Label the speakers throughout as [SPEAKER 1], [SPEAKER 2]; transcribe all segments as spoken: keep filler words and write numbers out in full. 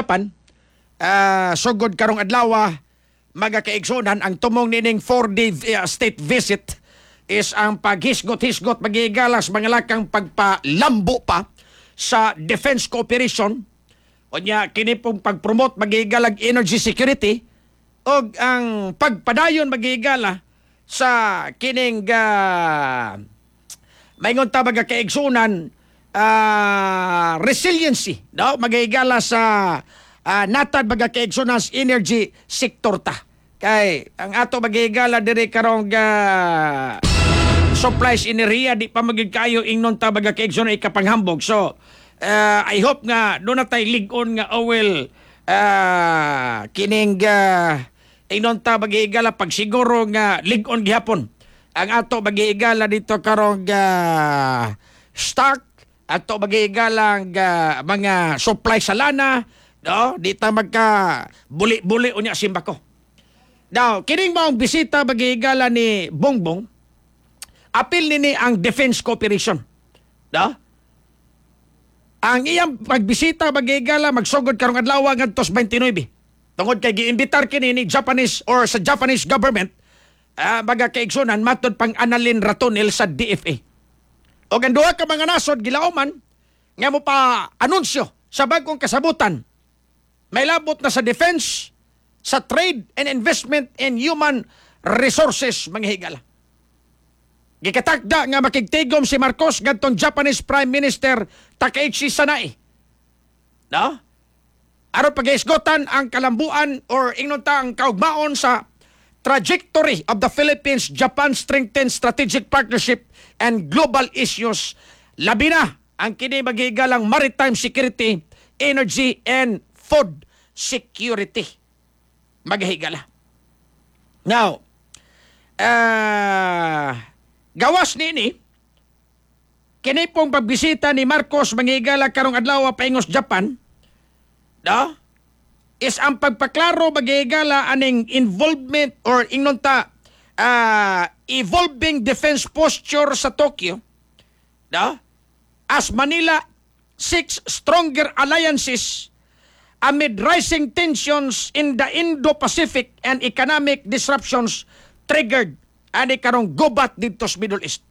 [SPEAKER 1] Japan, uh, sugod karong adlaw magakaigsunan ang tumong nining four-day uh, state visit is ang paghisgot-hisgot magigalas mga lakang pagpalambo pa sa defense cooperation o niya kini pong pagpromote magigalag energy security o ang pagpadayon magigala sa kining uh, maingon ta magakaigsunan uh, resiliency no magigala sa uh, natad magakaigsunan sa energy sector ta. Kay ang ato magigala diri karong uh, supplies enerhiya di pa magig kayo ingnon ta baga kaigsoon ikapanghambog. So uh, I hope nga do na tay lig-on nga oil uh, kining uh, ingnon ta magigala pagsiguro nga lig-on gihapon ang ato magigala dito karong uh, stock ato magigala uh, mga supply sa lana no di ta magka buli-buli unya simbako. Now, kining maong bisita magigala ni Bongbong, apil nini ang defense cooperation. No? Ang iyang pagbisita magigala magsugod karong adlaw ngadtos twenty-nine. Tungod kay giimbitar kini ni Japanese or sa Japanese government uh, magakaigsunan matud pang Annalyn Ratonel sa D F A. O ang duha ka mga nasod gilauman nga mo pa anunsyo sa bagong kasabutan. May labot na sa defense, sa trade and investment in human resources mga higala. Gikatakda nga makigtigom si Marcos ngadtong Japanese Prime Minister Takaichi Sanae. No? Aron pag-isgotan ang kalambuan or ingnon ta ang kaugmaon sa trajectory of the Philippines-Japan strengthened strategic partnership and global issues. Labi na ang kini maghigalang maritime security, energy and food security. Maghigala. Now, uh, gawas nini, kini pong pagbisita ni Marcos manghigala karong adlaw paingos Japan, no? Is ang pagpaklaro maghigala aning involvement or ingnon ta uh, evolving defense posture sa Tokyo, no? As Manila seeks stronger alliances amid rising tensions in the Indo-Pacific and economic disruptions triggered ani karong gubat dito sa Middle East.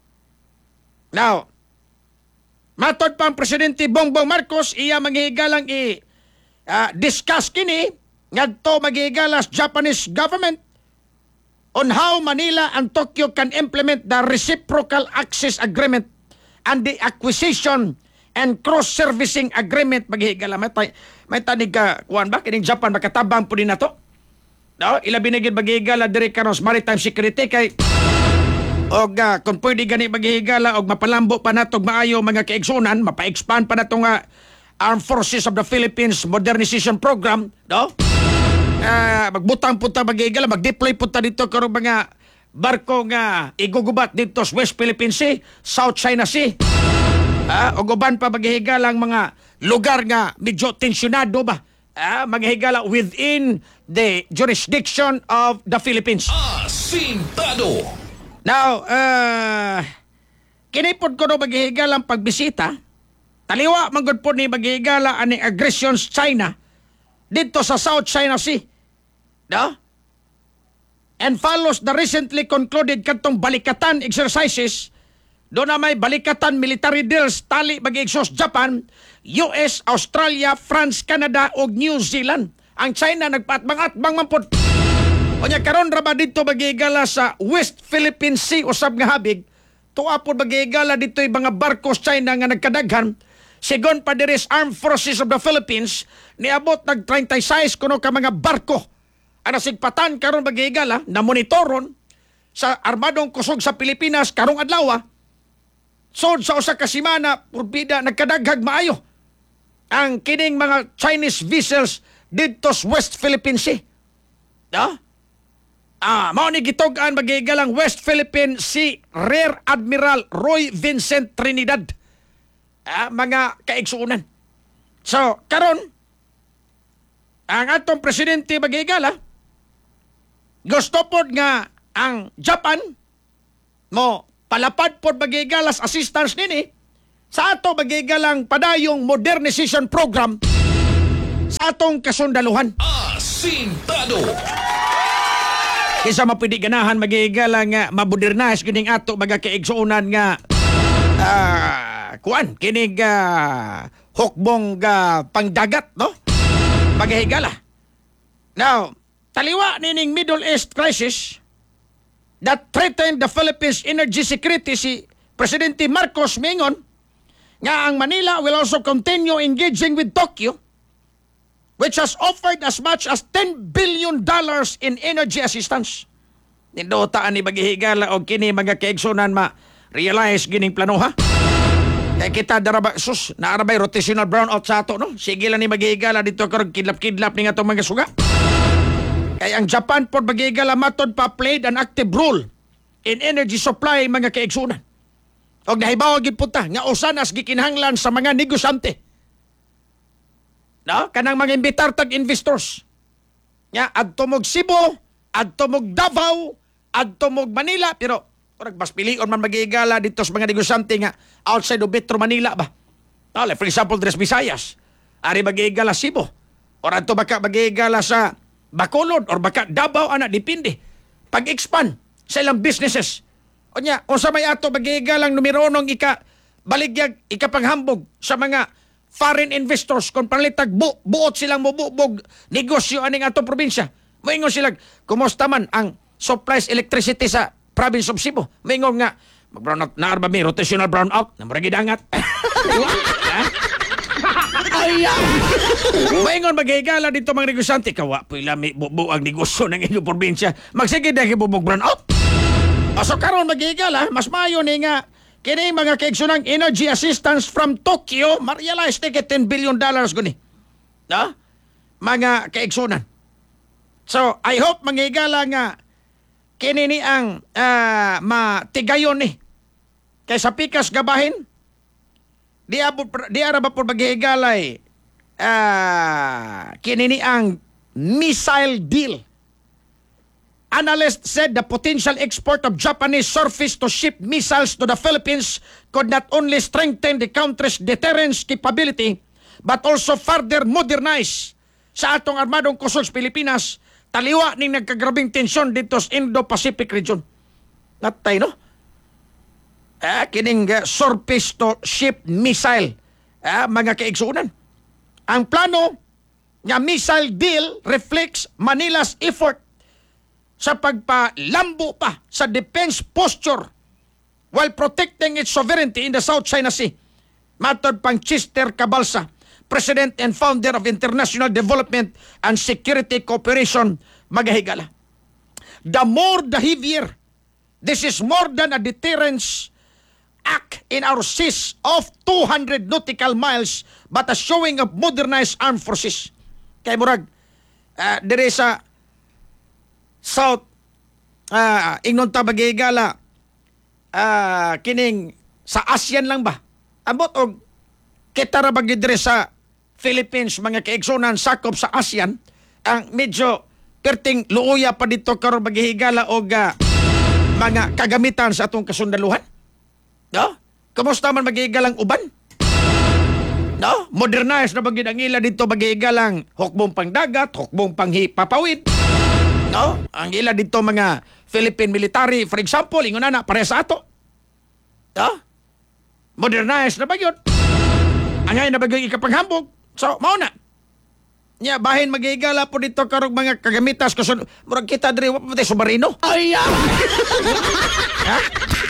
[SPEAKER 1] Now, matod pa ang Presidente Bongbong Marcos, iya maghigalang i uh, discuss kini ngadto maghigalas Japanese government on how Manila and Tokyo can implement the reciprocal access agreement and the acquisition and cross-servicing agreement maghigala. May, may tanig ka, kuhan ba? Kining Japan, makatabang po din na to. No? Ilabi na gid maghigala diri karon sa maritime security kay og uh, kung pwede gani maghigala og mapalambo pa natog maayo mga kaigsunan, mapa-expand pa nato nga Armed Forces of the Philippines Modernization Program, no? Uh, magbutang punta maghigala, mag-deploy punta dito karon mga barko nga igugubat dito sa West Philippine Sea, South China Sea. Ah, o guban pa maghihigalang mga lugar nga medyo tensyonado ba? Ah, maghihigala within the jurisdiction of the Philippines.
[SPEAKER 2] Asintado.
[SPEAKER 1] Now, uh, kinipod ko no maghihigalang pagbisita. Taliwa manggod po ni maghihigala aning aggressions China dito sa South China Sea. No? And follows the recently concluded katong balikatan exercises. Doon na may balikatan military deals tali mag-exhaust Japan, U S, Australia, France, Canada o New Zealand. Ang China nagpaatbang-atbang mampod. O niya karon ra ba dito mag-igala sa West Philippine Sea usab nga habig. Tuapod mag-igala dito yung mga barkos China nga nagkadaghan. Sigon pa diri sa Armed Forces of the Philippines, niabot nag thirty-six kuno ka mga barko. Ang nasigpatan karon mag-igala na monitoron sa armadong kusog sa Pilipinas karong adlaw. So sa usa ka semana purbida nagkadaghag maayo ang kining mga Chinese vessels dito sa West Philippine Sea. No? Ah, mao ni gitug-an magigalang West Philippine Sea Rear Admiral Roy Vincent Trinidad. Ah, mga kaigsuunan. So, karon ang atong presidente magigala gusto pod nga ang Japan mo palapad pod magigalas assistance nini sa ato magigalang padayong modernization program sa atong kasundaluhan.
[SPEAKER 2] Asintado.
[SPEAKER 1] Kisa mapwede ganahan magigala nga mabodernize kining ato mga kaigsuunan nga ah, kuan kining ah, hukbong ah, pangdagat no magahigala. Now, taliwa nining Middle East crisis that threatened the Philippines energy security, si Presidente Marcos mingon nga ang Manila will also continue engaging with Tokyo, which has offered as much as ten billion dollars in energy assistance. Nindotaan ni maghihigala o kini mga kaigsunan ma-realize gining plano ha. Kaya kita daraba, sus, naarabay rotational brownout sa ato, no? Sige lang ni maghihigala dito karong kidlap-kidlap ni nga itong mga suga. Kaya ang Japan po maghihigala matod pa played an active role in energy supply mga kaigsunan. O nahibaw gid punta nga usanas gikinahanglan sa mga negosyante. No? Kanang mga imbitar tag investors. Nga, adto mog Cebu, adto mog Davao, adto mog Manila, pero orag mas pilion man magigala dito sa mga negosyante nga outside of Metro Manila ba. No, like for example, Tres Visayas, ari magigala Cebu, or adto baka magigala sa Bacolod, or baka Davao, ana, dipindi. Pag-expand sa ilang businesses. O nya, kung sa may ato magigalang numero nung ika, baligyag, ikapanghambog sa mga foreign investors kung panalitag bu buot silang mububog negosyo aning atong probinsya. Moingon sila, kumusta man ang supplies electricity sa province of Cebu? Moingon nga, mag-brown out na arba may rotational brown out na maragi dangat. Ayan! Moingon maghigala dito mga negosyante, kawa po ilami bubu ang negosyo ng inyong probinsya. Magsige dahil bubog brown out. O so karon maghigala, mas mayo ni nga kini mga kaigsunang energy assistance from Tokyo, ma-realize na ten billion dollars guni. No? Mga kaigsunan. So, I hope manghigala nga kini ni ang uh, matigayon ni. Kaysa pikas gabahin, di, abo, di ara ba po maghihigalay uh, kini ni ang missile deal. Analysts said the potential export of Japanese surface-to-ship missiles to the Philippines could not only strengthen the country's deterrence capability but also further modernize sa atong armadong kusog sa Pilipinas, taliwa ning nagkagrabing tensyon dito sa Indo-Pacific region. Natay, no? Ah, kining uh, surface-to-ship missile, ah, mga kaigsunan. Ang plano nga missile deal reflects Manila's effort sa pagpalambo pa sa defense posture while protecting its sovereignty in the South China Sea. Matod pang Chester Cabalsa, President and Founder of International Development and Security Cooperation, magahigala. The more the heavier. This is more than a deterrence act in our seas of two hundred nautical miles but a showing of modernized armed forces. Kay murag, uh, dire sa South, uh, ingnon ta magigala, uh, kining sa ASEAN lang ba? Abot og kita ra bagidre sa Philippines, mga kaigsunan sakop sa ASEAN, ang medyo perting luuya pa dito karon maghihigala og uh, mga kagamitan sa atong kasundaluhan. No? Kumusta man maghihigalang uban? No? Modernize na bagid ang ila dito maghihigalang hukbong pangdagat, hukbong panghipapawid. No? Ang ila dito mga Philippine military, for example, ingon na pare sa ato. No? Modernize na ba yun? Angay na ba yung ikapanghambog? So, mauna. Nya, bahin magigala po dito karong mga kagamitas kasun murag kita diri wa pa submarino. Ay! Ha?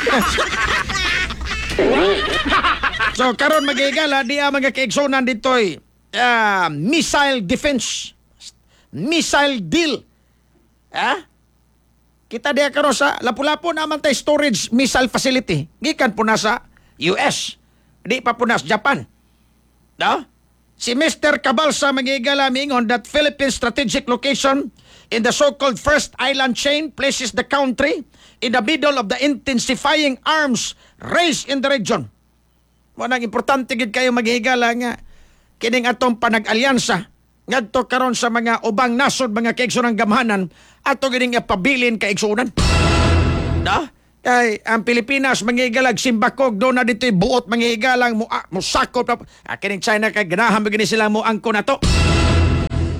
[SPEAKER 1] So, karon magigala di ang mga kaigsunan dito'y uh, missile defense. Missile deal. Ha? Kita diya karon sa Lapu-Lapu naman tayo storage missile facility. Gikan po na sa U S. Di pa po na sa Japan. No? Si Mister Cabalsa magigala mingon that Philippines strategic location in the so-called first island chain places the country in the middle of the intensifying arms race in the region. Wanang importante gid kayo maghigala nga kining atong panag-alyansa ngadto karon sa mga ubang nasod, mga kaigsunan gamhanan ato gining ipabilin kaigsunan. Da? Kay ang Pilipinas mangigalag simbakog do na dito'y buot mangigalang mo ah, mo sakop ah, kining China kay ganahan begini sila mo angko na to.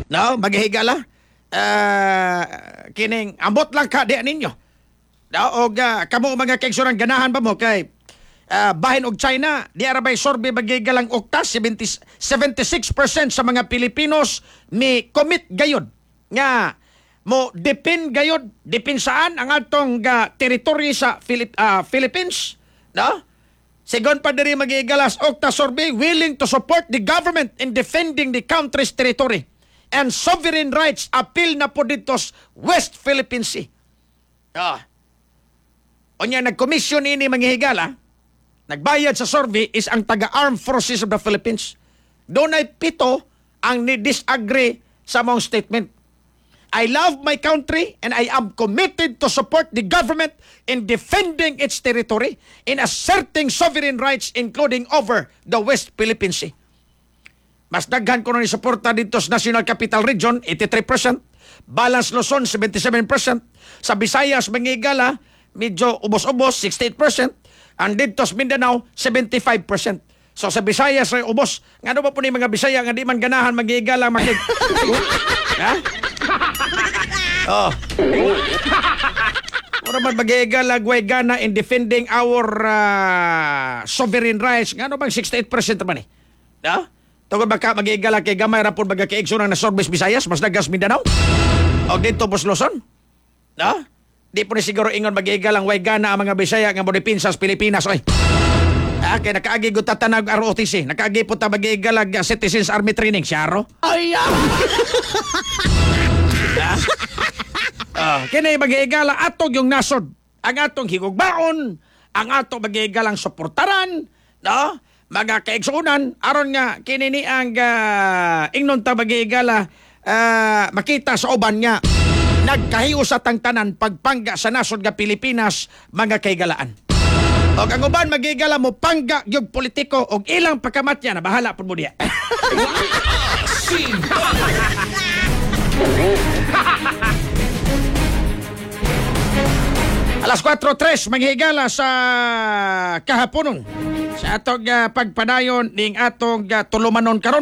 [SPEAKER 1] No, maghihigala. Uh, kining ambot lang ka di ninyo. No, og uh, kamo mga kaigsunan ganahan ba mo kay uh, bahin og China, di arabay sorbe maghigalang oktas seventy, seventy-six percent sa mga Pilipinos mi commit gayud nga mo depend gayud depend saan ang atong uh, territory sa Philip, uh, Philippines, no? Sigon pa diri maghigalas okta sorbe willing to support the government in defending the country's territory and sovereign rights appeal na po dito sa West Philippine Sea. Ah. Onya nagkomisyon ini manghihigala, nagbayad sa survey is ang taga-Armed Forces of the Philippines. Doon ay pito ang ni-disagree sa mong statement. I love my country and I am committed to support the government in defending its territory in asserting sovereign rights including over the West Philippine Sea. Mas daghan ko na ni suporta dito sa National Capital Region, eighty-three percent. Balance Luzon, seventy-seven percent. Sa Visayas, Mangigala, medyo ubos-ubos, sixty-eight percent. And dito sa Mindanao, seventy-five percent. So sa Visayas, ay ubos. Nga ba po ni mga Bisaya nga di man ganahan Mangigala, makig... ha? Oh. Ora man Mangigala, Guaygana in defending our uh, sovereign rights. Nga bang sixty-eight percent naman eh? Ha? Tungod baka magigala kay gamay rapon baga kay igsunan na Sorbes Visayas mas dagas Mindanao o dito pos Luzon, no? Di po ni siguro ingon magigalang way gana ang mga Bisaya nga modepinsa sa Pilipinas oy. Ah, kay nakaagi gud tatanag R O T C, nakaagi po ta magigalag uh, Citizens Army Training syaro. Ay. Ah, kini magigala atog yung nasod, ang atong higugbaon, ang atong magigalang suportaran, no? Mga kaigsunan aron nga kinini ang uh, ingnon ta magigala uh, makita sa uban nga nagkahiusat ang tanan pagpangga sa nasod nga Pilipinas mga kaigalaan. Og ang uban magigala mo pangga gyud politiko og ilang pagkamatya na bahala pud mo diya. Alas four tres manghigala sa kahaponon sa atong uh, pagpadayon ning atong uh, tulumanon karon.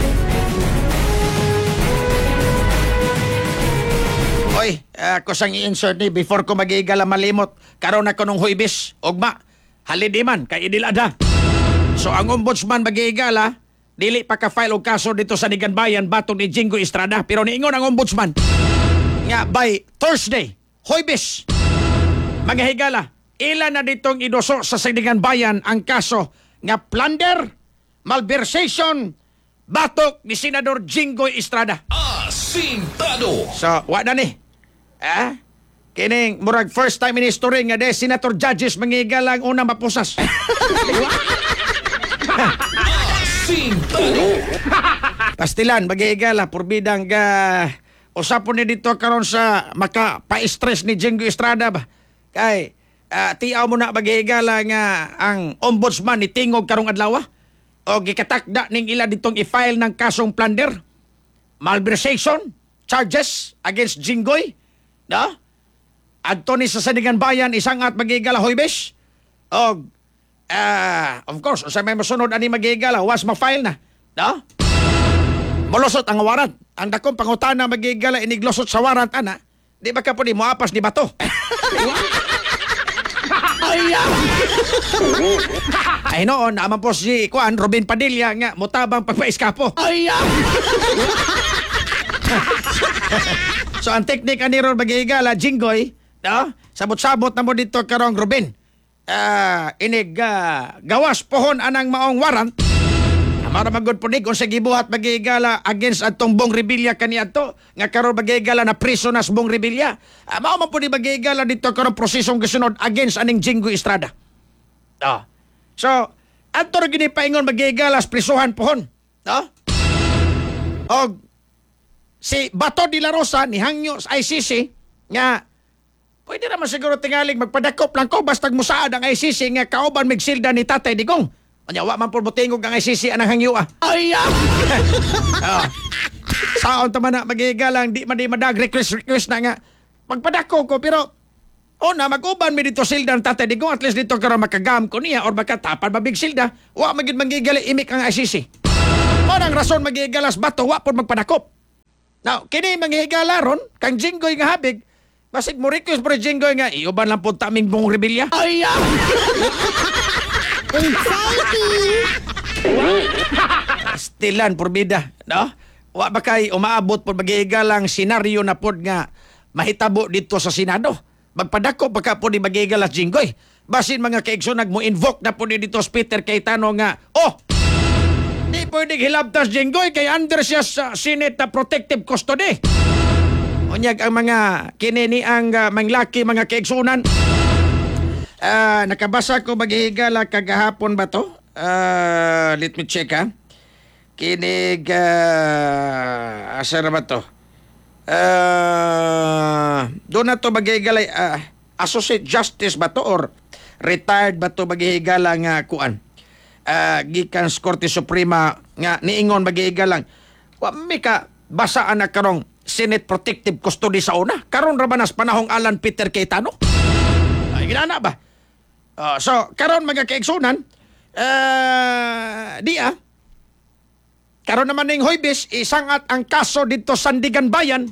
[SPEAKER 1] Oy, ako uh, sang i-insert ni before ko magigala malimot karon ako nung Huwebes ugma halid man kay idilada. So ang ombudsman magigala dili pa ka file og kaso dito sa Niganbayan batok ni Jingo Estrada pero niingon ang ombudsman nga by Thursday, Huwebes mga higala, ilan na ditong idoso sa Sinigan Bayan ang kaso nga plunder, malversation, batok ni Senador Jinggoy Estrada.
[SPEAKER 2] Asintado!
[SPEAKER 1] So, wa na ni. Ah? Kining, murag first time in history nga de, Senator Judges manghigala ang unang mapusas.
[SPEAKER 2] Asintado!
[SPEAKER 1] Pastilan, maghihigala, purbidang ga... usapon ni dito karon sa maka-pa-stress ni Jinggoy Estrada ba? Kay, uh, tiyaw mo na maghihigala nga ang ombudsman ni tingog karong adlaw o gikatakda ning ila ditong i-file ng kasong plunder, malversation, charges against Jinggoy, no? Adto ni sa Sinigan Bayan isang at maghihigala Huwebes o uh, of course, sa may masunod ani maghihigala was ma-file na, no? Molusot ang warrant. Ang dakong pangutana maghihigala iniglosot sa warrant ana, di ba ka po ni moapas ni bato? Ay noon, naman po si Kuan, Robin Padilla nga, mutabang pagpaiskapo. So ang teknik ani ron maghihigala, Jinggoy, no? Sabot-sabot na mo dito karong Robin. Uh, inig uh, gawas pohon anang maong warrant. Mara magod po ni kung sa gibuhat maghihigala against atong Bong Revilla kaniadto nga karon maghihigala na priso nas Bong Revilla. Uh, mao man po ni maghihigala dito karon prosesong gisunod against aning Jinggoy Estrada. Oh. So, ato ra gini paingon maghihigala sa prisuhan pohon, no? Og si Bato de la Rosa ni hangyo sa I C C nga pwede naman siguro tingaling magpadakop lang ko basta musaad ang I C C nga kauban migsilda ni Tatay Digong. Anya wa man pud motingog ang I C C anang hangyo ah. Ay. Oh. Saon ta man na magigalang di man di madag request request na nga magpadako ko pero una mag-uban mi dito silda ng Tatay Digong at least dito karon makagam ko niya or makatapan mabig silda wa magid mangigali imik ang I C C. Mo nang rason magigalas bato wa pud magpadakop. Now, kini manghigala ron, kang Jinggoy nga habig, basig mo request mo rin Jinggoy nga, iuban lang po taming buong rebelya.
[SPEAKER 2] Ay, ah!
[SPEAKER 1] Stilan, porbida, no? Wa ba kay umaabot po maghihigalang senaryo na pod nga mahitabo dito sa Senado. Magpadako baka po ni maghihigalas Jinggoy. Basin mga kaigso nagmo-invoke na po ni dito sa Peter Cayetano nga, oh, di pwedeng hilabtas Jinggoy kay under siya sa Senate na protective custody. Unyag ang mga kinini ang uh, manglaki mga kaigsunan. Ah, nakabasa ko maghihigala kagahapon ba to? Ah, let me check ha. Kinig uh, asa na ba to? Uh, doon na to maghihigalay uh, Associate Justice ba to or retired ba to maghihigala nga kuan? Uh, gikan sa Korte Suprema nga niingon maghihigalang. Wa mi ka basaan na karong Senate Protective Custody sa una. Karon ra ba nas panahong Alan Peter Cayetano? Ay ginana ba? Uh, so karon mga kaigsunan, uh, di ah karon naman ning Huwebes, isangat ang kaso dito sa Sandigan Bayan.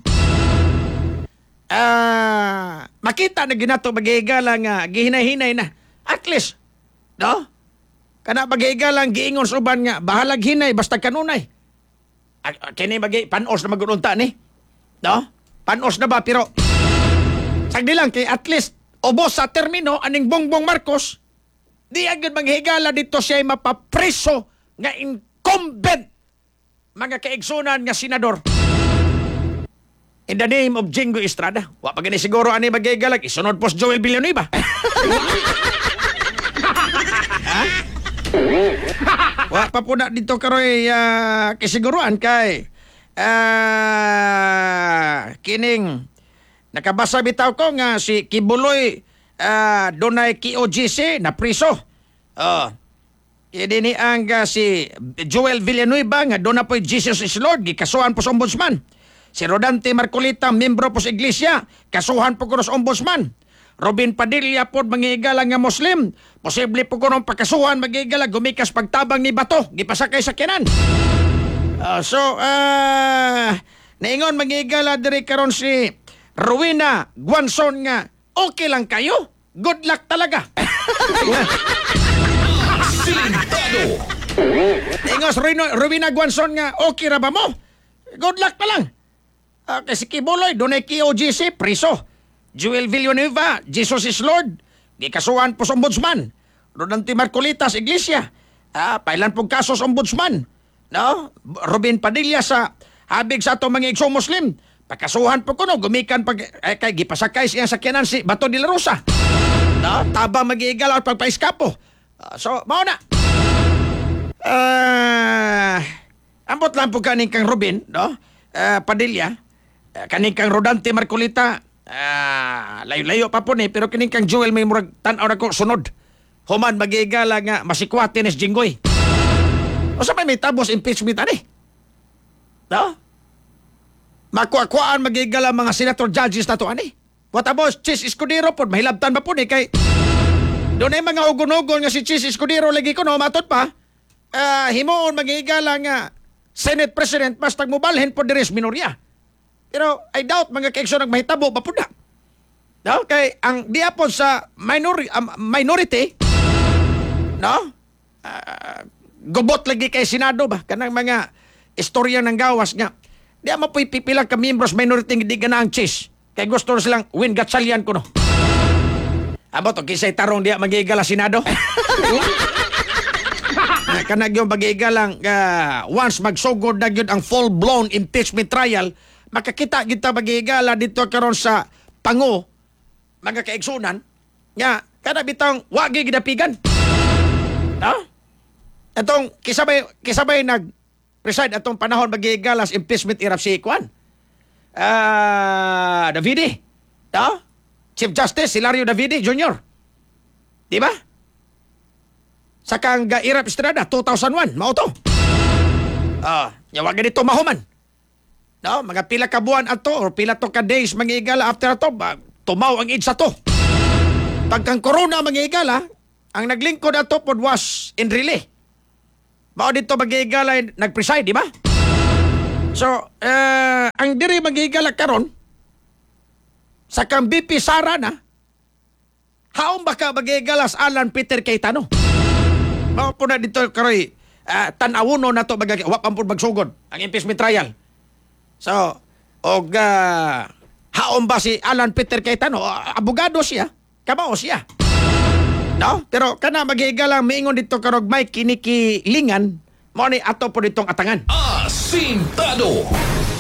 [SPEAKER 1] Ah, makita na ginato maghihigala nga gihinay-hinay na. At least, no? Kana maghihigala giingon sa uban nga bahalag hinay basta kanunay. Ah, kini magi panos na magununta ni. No? Panos na ba pero sagdi lang kay at least ubos sa termino aning Bongbong Marcos di agad maghihigala dito siya mapapreso nga incumbent mga kaigsunan nga senador. In the name of Jingo Estrada. Wa pa gani siguro ani magigalag isunod pos Joel Villanueva. Ha? Wa pa po na dito karoy uh, kisiguruan kay uh, kining nakabasa bitaw ko nga si Kibuloy uh, dunay K O G C na priso. Oh. Kini ni ang uh, si Joel Villanueva nga doon na po Jesus is Lord, gikasuhan po sa ombudsman. Si Rodante Marcolita, membro po sa iglesia, kasuhan po ko sa ombudsman. Robin Padilla po manghihigala nga Muslim, posible po ko nung pagkasuhan manghihigala gumikas pagtabang ni Bato, gipasakay sa kinan. Uh, so, uh, naingon manghihigala diri karon si Rowena Guanzon nga, okay lang kayo? Good luck talaga.
[SPEAKER 2] Sintado!
[SPEAKER 1] Ingos Rowena Guanzon nga, okay ra ba mo? Good luck pa lang. Uh, kasi Kibuloy, doon ay K O G C, priso. Joel Villanueva, Jesus is Lord. Di kasuhan po sa ombudsman. Rodante Marcolita sa iglesia. Ah, pailan pong kaso sa ombudsman. No? Robin Padilla sa habig sa atong mga igsoong Muslim. Pagkasuhan po ko no, gumikan pag, eh, kay gipasakay siya sa kinan si Bato de la Rosa. No? Taba mag-iigal at pagpaiskapo. Uh, so, mauna. Ah, uh, ambot lang po kaning kang Robin, no? Uh, Padilla. Uh, kaning kang Rodante Marcolita. Ah, layo-layo pa po ni, pero kining kang Joel may murag tan-aw na ko sunod. Human mag-iigala nga masikwate ni Jinggoy. O sa may may tabos impeachment ani? No? Makuha-kuhaan mag-iigala mga senator judges na to ani? Watabos, Chis Escudero po, mahilabtan ba po ni kay doon ay mga ugon-ugon nga si Chis Escudero lagi ko no, matot pa. Uh, himoon mag-iigala nga Senate President mas tagmubalhin po diris minorya. Pero I doubt mga kaigso nagmahitabo pa po na. No? Kay ang diapon sa minori, um, minority, no? Uh, gubot lagi kay Senado ba? Kanang mga istorya ng gawas nga. Di ama po'y pipilang ka membros minority nga di gana ang chis. Kay gusto na silang win gatsalyan ko no. Abo to, kisay tarong diya mag-iigala Senado. Kanag yung mag-iigalang uh, once magsugod na yun ang full-blown impeachment trial, makakita kita mag-iigala dito karon sa pango, mga kaigsunan, nga, kada bitang wagi gidapigan. No? Atong, kisabay, kisabay nag-preside atong panahon mag-iigala sa impeachment irap si Kwan. Ah, uh, Davide. No? Chief Justice Hilario Davide Junior Di ba? Sa kang Irap Estrada, two thousand one, mao to. Ah, yawa ganito mahuman. No, mga pila ka buwan ato or pila to ka days mangigala after ato, tumaw ang age sa to. Pagkang corona mangigala, ang naglingkod ato pod was in relay. Mao dito magigala nag-preside, di ba? So, eh, ang diri maghigalak karon sa kang B P Sara na, haon ba ka maghigalas Alan Peter Cayetano? Mao po na dito karoy, uh, tan-awuno na to magag wa pa po magsugod ang impeachment trial. So, og uh, haon ba si Alan Peter Cayetano? Uh, abogado siya, kamao siya. No? Pero kana maghigalang miingon dito karog may kinikilingan mo ni ato po ditong atangan.
[SPEAKER 2] Asintado.